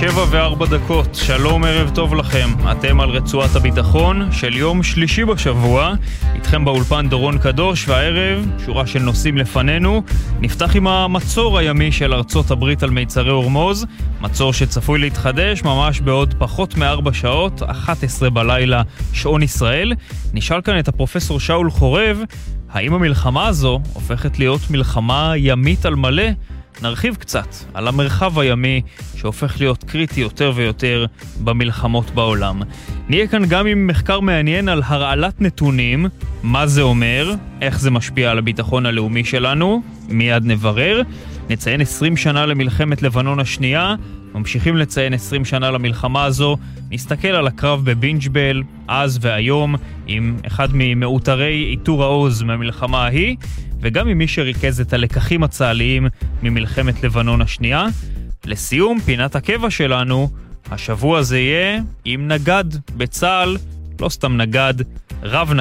7:04. שלום, ערב טוב לכם. אתם על רצועת הביטחון של יום שלישי בשבוע. איתכם באולפן דורון קדוש, והערב שורה של נושאים לפנינו. נפתח עם המצור הימי של ארצות הברית על מיצרי הורמוז, מצור שצפוי להתחדש ממש בעוד פחות מ4 שעות, 11 בלילה שעון ישראל. נשאל כאן את הפרופסור שאול חורב, האם המלחמה הזו הופכת להיות מלחמה ימית על מלא? נרחיב קצת על המרחב הימי שהופך להיות קריטי יותר ויותר במלחמות בעולם. נהיה כאן גם עם מחקר מעניין על הרעלת נתונים, מה זה אומר, איך זה משפיע על הביטחון הלאומי שלנו, מיד נברר. נציין 20 שנה למלחמת לבנון השנייה, ממשיכים לציין 20 שנה למלחמה הזו, נסתכל על הקרב בבינג'בל, אז והיום, עם אחד ממאותרי איתור העוז מהמלחמה ההיא, וגם עם מי שריכז את הלקחים הצה"ליים ממלחמת לבנון השנייה. לסיום, פינת הקבע שלנו, השבוע זה יהיה עם נגד בצה"ל, לא סתם נגד, רב